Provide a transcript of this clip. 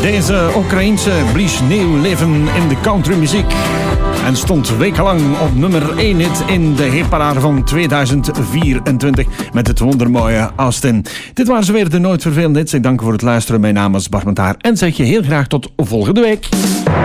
Deze Oekraïense blies nieuw leven in de countrymuziek en stond wekenlang op nummer 1 hit in de hitparade van 2024 met het wondermooie Austin. Dit waren ze weer, de nooit vervelende hits. Ik dank u voor het luisteren. Mijn naam is Bart Mentaar en zeg je heel graag tot volgende week.